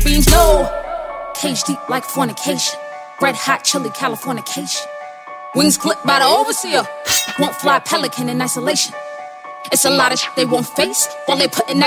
fiends know. Cage deep like fornication. Red hot chili Californication. Wings clipped by the overseer. Won't fly pelican in isolation. It's a lot of shit they won't face while they putting that